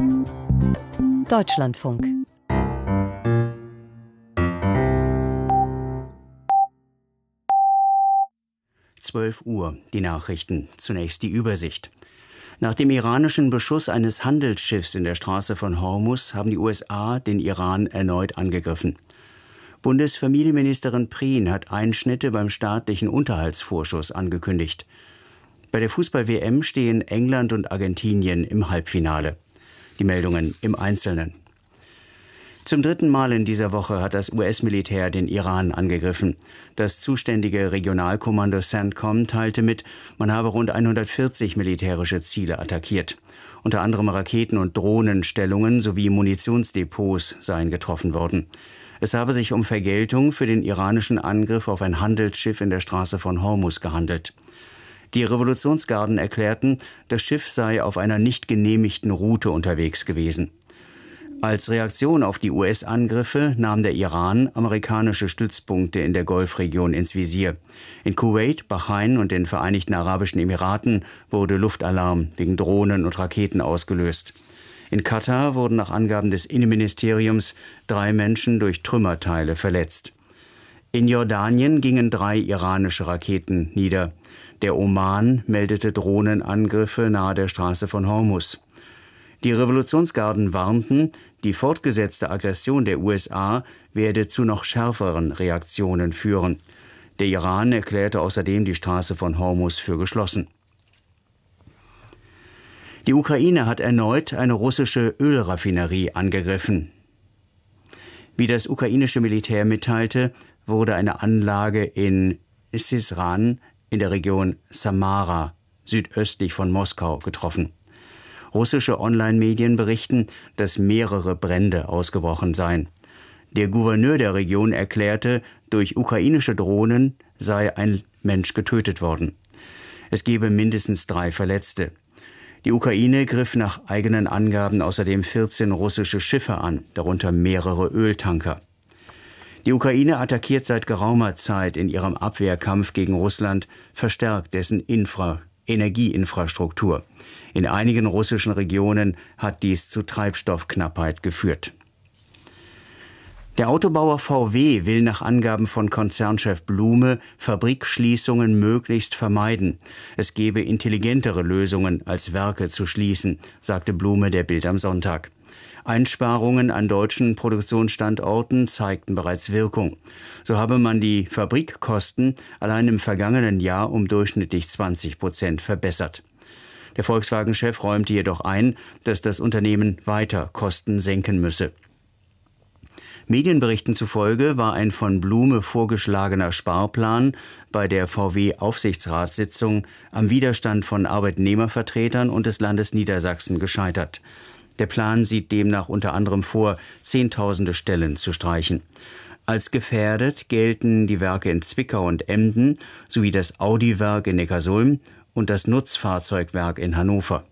Deutschlandfunk. Uhr, die Nachrichten. Zunächst die Übersicht. Nach dem iranischen Beschuss eines Handelsschiffs in der Straße von Hormuz haben die USA den Iran erneut angegriffen. Bundesfamilienministerin Prien hat Einschnitte beim staatlichen Unterhaltsvorschuss angekündigt. Bei der Fußball-WM stehen England und Argentinien im Halbfinale. Die Meldungen im Einzelnen. Zum dritten Mal in dieser Woche hat das US-Militär den Iran angegriffen. Das zuständige Regionalkommando CENTCOM teilte mit, man habe rund 140 militärische Ziele attackiert. Unter anderem Raketen- und Drohnenstellungen sowie Munitionsdepots seien getroffen worden. Es habe sich um Vergeltung für den iranischen Angriff auf ein Handelsschiff in der Straße von Hormuz gehandelt. Die Revolutionsgarden erklärten, das Schiff sei auf einer nicht genehmigten Route unterwegs gewesen. Als Reaktion auf die US-Angriffe nahm der Iran amerikanische Stützpunkte in der Golfregion ins Visier. In Kuwait, Bahrain und den Vereinigten Arabischen Emiraten wurde Luftalarm wegen Drohnen und Raketen ausgelöst. In Katar wurden nach Angaben des Innenministeriums 3 Menschen durch Trümmerteile verletzt. In Jordanien gingen 3 iranische Raketen nieder. Der Oman meldete Drohnenangriffe nahe der Straße von Hormuz. Die Revolutionsgarden warnten, die fortgesetzte Aggression der USA werde zu noch schärferen Reaktionen führen. Der Iran erklärte außerdem die Straße von Hormuz für geschlossen. Die Ukraine hat erneut eine russische Ölraffinerie angegriffen. Wie das ukrainische Militär mitteilte, wurde eine Anlage in Syzran in der Region Samara südöstlich von Moskau getroffen. Russische Online-Medien berichten, dass mehrere Brände ausgebrochen seien. Der Gouverneur der Region erklärte, durch ukrainische Drohnen sei ein Mensch getötet worden. Es gebe mindestens 3 Verletzte. Die Ukraine griff nach eigenen Angaben außerdem 14 russische Schiffe an, darunter mehrere Öltanker. Die Ukraine attackiert seit geraumer Zeit in ihrem Abwehrkampf gegen Russland verstärkt dessen Energieinfrastruktur. In einigen russischen Regionen hat dies zu Treibstoffknappheit geführt. Der Autobauer VW will nach Angaben von Konzernchef Blume Fabrikschließungen möglichst vermeiden. Es gebe intelligentere Lösungen, als Werke zu schließen, sagte Blume der Bild am Sonntag. Einsparungen an deutschen Produktionsstandorten zeigten bereits Wirkung. So habe man die Fabrikkosten allein im vergangenen Jahr um durchschnittlich 20% verbessert. Der Volkswagen-Chef räumte jedoch ein, dass das Unternehmen weiter Kosten senken müsse. Medienberichten zufolge war ein von Blume vorgeschlagener Sparplan bei der VW-Aufsichtsratssitzung am Widerstand von Arbeitnehmervertretern und des Landes Niedersachsen gescheitert. Der Plan sieht demnach unter anderem vor, Zehntausende Stellen zu streichen. Als gefährdet gelten die Werke in Zwickau und Emden sowie das Audi-Werk in Neckarsulm und das Nutzfahrzeugwerk in Hannover.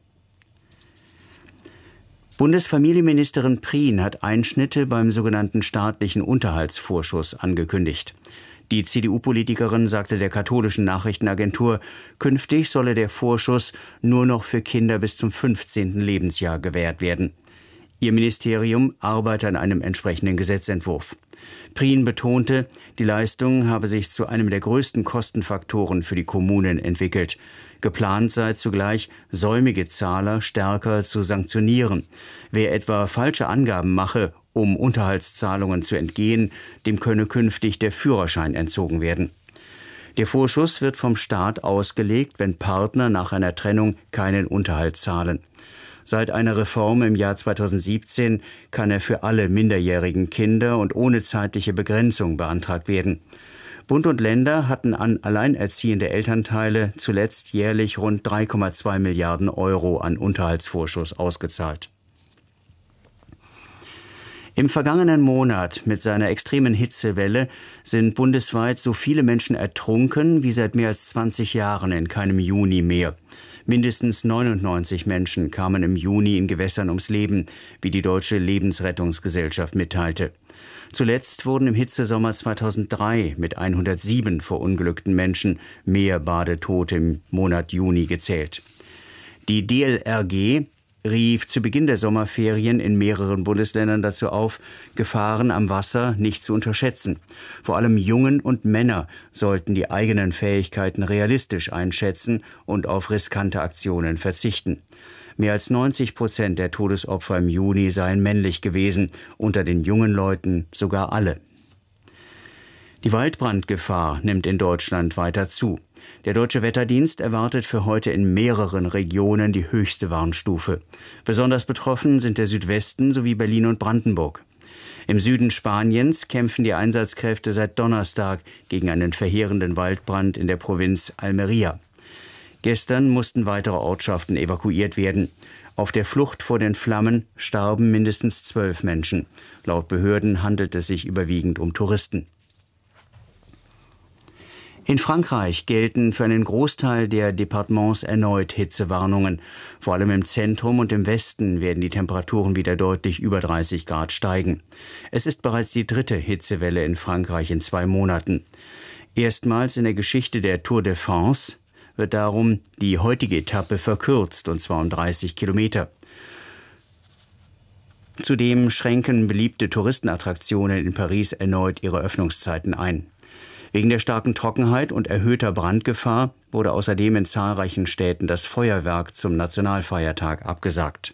Bundesfamilienministerin Prien hat Einschnitte beim sogenannten staatlichen Unterhaltsvorschuss angekündigt. Die CDU-Politikerin sagte der katholischen Nachrichtenagentur, künftig solle der Vorschuss nur noch für Kinder bis zum 15. Lebensjahr gewährt werden. Ihr Ministerium arbeite an einem entsprechenden Gesetzentwurf. Prien betonte, die Leistung habe sich zu einem der größten Kostenfaktoren für die Kommunen entwickelt. Geplant sei zugleich, säumige Zahler stärker zu sanktionieren. Wer etwa falsche Angaben mache, um Unterhaltszahlungen zu entgehen, dem könne künftig der Führerschein entzogen werden. Der Vorschuss wird vom Staat ausgelegt, wenn Partner nach einer Trennung keinen Unterhalt zahlen. Seit einer Reform im Jahr 2017 kann er für alle minderjährigen Kinder und ohne zeitliche Begrenzung beantragt werden. Bund und Länder hatten an alleinerziehende Elternteile zuletzt jährlich rund 3,2 Milliarden Euro an Unterhaltsvorschuss ausgezahlt. Im vergangenen Monat mit seiner extremen Hitzewelle sind bundesweit so viele Menschen ertrunken wie seit mehr als 20 Jahren in keinem Juni mehr. Mindestens 99 Menschen kamen im Juni in Gewässern ums Leben, wie die Deutsche Lebensrettungsgesellschaft mitteilte. Zuletzt wurden im Hitzesommer 2003 mit 107 verunglückten Menschen mehr Badetote im Monat Juni gezählt. Die DLRG, rief zu Beginn der Sommerferien in mehreren Bundesländern dazu auf, Gefahren am Wasser nicht zu unterschätzen. Vor allem Jungen und Männer sollten die eigenen Fähigkeiten realistisch einschätzen und auf riskante Aktionen verzichten. Mehr als 90% der Todesopfer im Juni seien männlich gewesen, unter den jungen Leuten sogar alle. Die Waldbrandgefahr nimmt in Deutschland weiter zu. Der Deutsche Wetterdienst erwartet für heute in mehreren Regionen die höchste Warnstufe. Besonders betroffen sind der Südwesten sowie Berlin und Brandenburg. Im Süden Spaniens kämpfen die Einsatzkräfte seit Donnerstag gegen einen verheerenden Waldbrand in der Provinz Almería. Gestern mussten weitere Ortschaften evakuiert werden. Auf der Flucht vor den Flammen starben mindestens 12 Menschen. Laut Behörden handelt es sich überwiegend um Touristen. In Frankreich gelten für einen Großteil der Departements erneut Hitzewarnungen. Vor allem im Zentrum und im Westen werden die Temperaturen wieder deutlich über 30 Grad steigen. Es ist bereits die 3. Hitzewelle in Frankreich in 2 Monaten. Erstmals in der Geschichte der Tour de France wird darum die heutige Etappe verkürzt, und zwar um 30 Kilometer. Zudem schränken beliebte Touristenattraktionen in Paris erneut ihre Öffnungszeiten ein. Wegen der starken Trockenheit und erhöhter Brandgefahr wurde außerdem in zahlreichen Städten das Feuerwerk zum Nationalfeiertag abgesagt.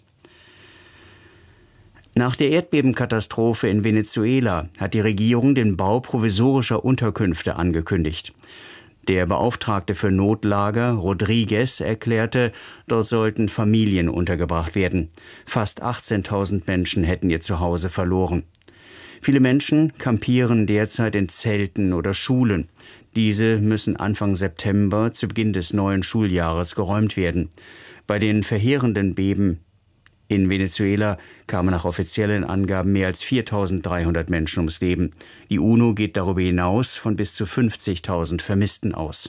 Nach der Erdbebenkatastrophe in Venezuela hat die Regierung den Bau provisorischer Unterkünfte angekündigt. Der Beauftragte für Notlager, Rodriguez, erklärte, dort sollten Familien untergebracht werden. Fast 18.000 Menschen hätten ihr Zuhause verloren. Viele Menschen campieren derzeit in Zelten oder Schulen. Diese müssen Anfang September zu Beginn des neuen Schuljahres geräumt werden. Bei den verheerenden Beben in Venezuela kamen nach offiziellen Angaben mehr als 4.300 Menschen ums Leben. Die UNO geht darüber hinaus von bis zu 50.000 Vermissten aus.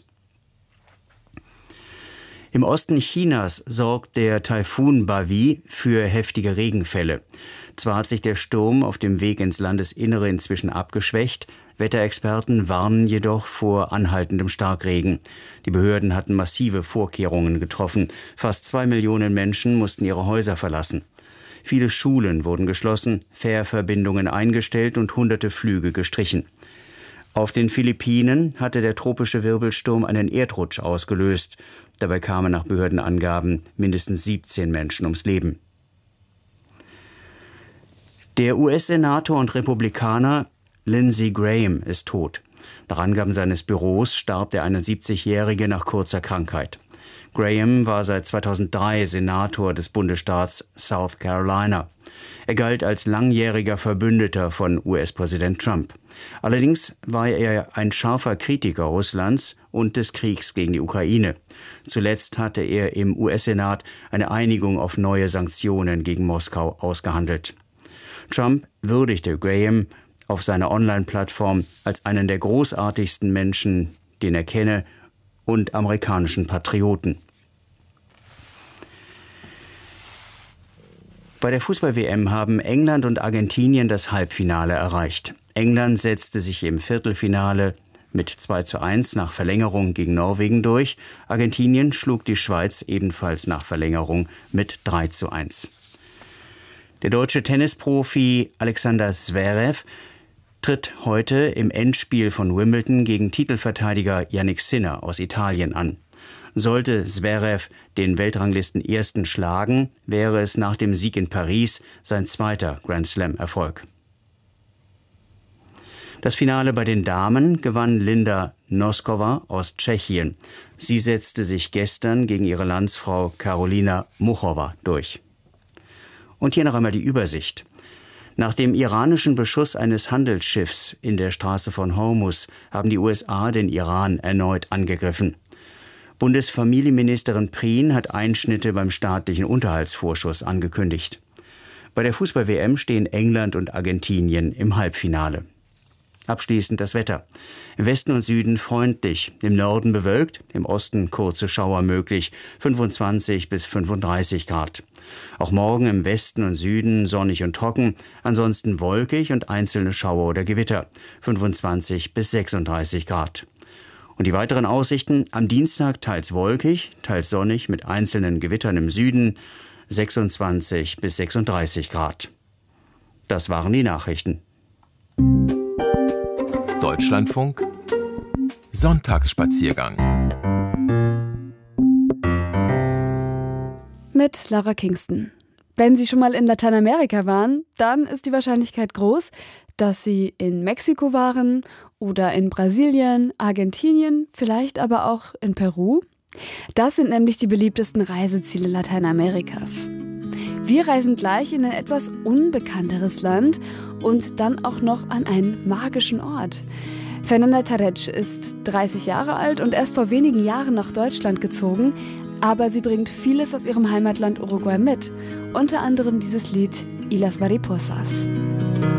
Im Osten Chinas sorgt der Taifun Bavi für heftige Regenfälle. Zwar hat sich der Sturm auf dem Weg ins Landesinnere inzwischen abgeschwächt, Wetterexperten warnen jedoch vor anhaltendem Starkregen. Die Behörden hatten massive Vorkehrungen getroffen. Fast 2 Millionen Menschen mussten ihre Häuser verlassen. Viele Schulen wurden geschlossen, Fährverbindungen eingestellt und hunderte Flüge gestrichen. Auf den Philippinen hatte der tropische Wirbelsturm einen Erdrutsch ausgelöst. Dabei kamen nach Behördenangaben mindestens 17 Menschen ums Leben. Der US-Senator und Republikaner Lindsey Graham ist tot. Nach Angaben seines Büros starb der 71-Jährige nach kurzer Krankheit. Graham war seit 2003 Senator des Bundesstaats South Carolina. Er galt als langjähriger Verbündeter von US-Präsident Trump. Allerdings war er ein scharfer Kritiker Russlands und des Kriegs gegen die Ukraine. Zuletzt hatte er im US-Senat eine Einigung auf neue Sanktionen gegen Moskau ausgehandelt. Trump würdigte Graham auf seiner Online-Plattform als einen der großartigsten Menschen, den er kenne, und amerikanischen Patrioten. Bei der Fußball-WM haben England und Argentinien das Halbfinale erreicht. England setzte sich im Viertelfinale mit 2:1 nach Verlängerung gegen Norwegen durch. Argentinien schlug die Schweiz ebenfalls nach Verlängerung mit 3:1. Der deutsche Tennisprofi Alexander Zverev tritt heute im Endspiel von Wimbledon gegen Titelverteidiger Jannik Sinner aus Italien an. Sollte Zverev den Weltranglisten-Ersten schlagen, wäre es nach dem Sieg in Paris sein zweiter Grand-Slam-Erfolg. Das Finale bei den Damen gewann Linda Noskova aus Tschechien. Sie setzte sich gestern gegen ihre Landsfrau Karolina Muchova durch. Und hier noch einmal die Übersicht. Nach dem iranischen Beschuss eines Handelsschiffs in der Straße von Hormuz haben die USA den Iran erneut angegriffen. Bundesfamilienministerin Prien hat Einschnitte beim staatlichen Unterhaltsvorschuss angekündigt. Bei der Fußball-WM stehen England und Argentinien im Halbfinale. Abschließend das Wetter. Im Westen und Süden freundlich, im Norden bewölkt, im Osten kurze Schauer möglich, 25 bis 35 Grad. Auch morgen im Westen und Süden sonnig und trocken, ansonsten wolkig und einzelne Schauer oder Gewitter, 25 bis 36 Grad. Und die weiteren Aussichten: am Dienstag teils wolkig, teils sonnig mit einzelnen Gewittern im Süden, 26 bis 36 Grad. Das waren die Nachrichten. Deutschlandfunk Sonntagsspaziergang mit Laura Kingston. Wenn Sie schon mal in Lateinamerika waren, dann ist die Wahrscheinlichkeit groß, dass Sie in Mexiko waren oder in Brasilien, Argentinien, vielleicht aber auch in Peru. Das sind nämlich die beliebtesten Reiseziele Lateinamerikas. Wir reisen gleich in ein etwas unbekannteres Land und dann auch noch an einen magischen Ort. Fernanda Terech ist 30 Jahre alt und erst vor wenigen Jahren nach Deutschland gezogen, aber sie bringt vieles aus ihrem Heimatland Uruguay mit, unter anderem dieses Lied Y las Mariposas.